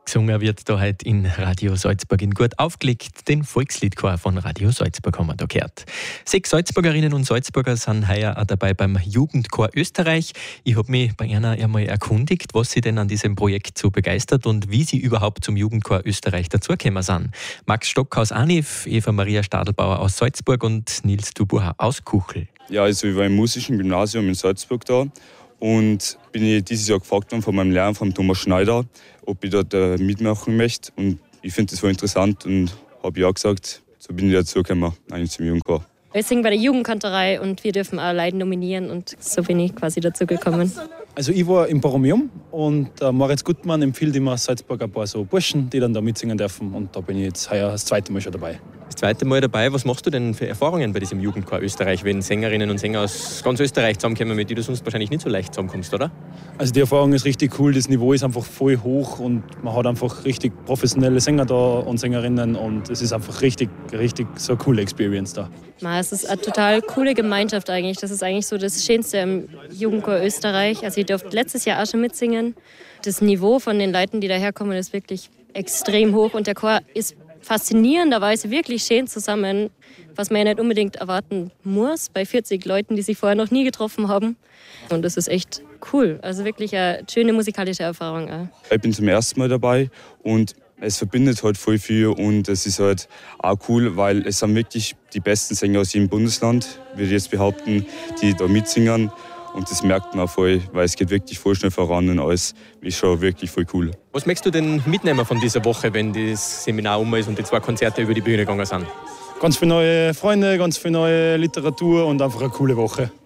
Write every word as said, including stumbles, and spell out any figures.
Gesungen wird da heute in Radio Salzburg in Gut aufgelegt. Den Volksliedchor von Radio Salzburg haben wir da gehört. Sechs Salzburgerinnen und Salzburger sind heuer auch dabei beim Jugendchor Österreich. Ich habe mich bei einer einmal erkundigt, was sie denn an diesem Projekt so begeistert und wie sie überhaupt zum Jugendchor Österreich dazugekommen sind. Max Stock aus Aniv, Eva Maria Stadelbauer aus Salzburg und Nils Dubucher aus Kuchel. Ja, also ich war im musischen Gymnasium in Salzburg da. Und bin ich dieses Jahr gefragt worden von meinem Lehrer, von Thomas Schneider, ob ich dort äh, mitmachen möchte. Und ich finde das voll interessant und habe ja gesagt, so bin ich dazugekommen, eigentlich zum Jugendchor. Wir singen bei der Jugendkantorei und wir dürfen auch Leute nominieren und so bin ich quasi dazu gekommen. Also ich war im Borromeum und äh, Moritz Gutmann empfiehlt immer Salzburg ein paar so Burschen, die dann da mitsingen dürfen und da bin ich jetzt heuer das zweite Mal schon dabei. Das zweite Mal dabei, was machst du denn für Erfahrungen bei diesem Jugendchor Österreich, wenn Sängerinnen und Sänger aus ganz Österreich zusammenkommen, mit denen du sonst wahrscheinlich nicht so leicht zusammenkommst, oder? Also die Erfahrung ist richtig cool, das Niveau ist einfach voll hoch und man hat einfach richtig professionelle Sänger da und Sängerinnen und es ist einfach richtig, richtig so eine coole Experience da. Es ist eine total coole Gemeinschaft eigentlich, das ist eigentlich so das Schönste im Jugendchor Österreich. Also ich durfte letztes Jahr auch schon mitsingen. Das Niveau von den Leuten, die daherkommen, ist wirklich extrem hoch und der Chor ist faszinierenderweise wirklich schön zusammen, was man ja nicht unbedingt erwarten muss bei vierzig Leuten, die sich vorher noch nie getroffen haben. Und das ist echt cool, also wirklich eine schöne musikalische Erfahrung auch. Ich bin zum ersten Mal dabei und es verbindet halt voll viel und es ist halt auch cool, weil es sind wirklich die besten Sänger aus jedem Bundesland, würde ich jetzt behaupten, die da mitsingen. Und das merkt man auch voll, weil es geht wirklich voll schnell voran und alles ist schon wirklich voll cool. Was möchtest du denn mitnehmen von dieser Woche, wenn das Seminar um ist und die zwei Konzerte über die Bühne gegangen sind? Ganz viele neue Freunde, ganz viel neue Literatur und einfach eine coole Woche.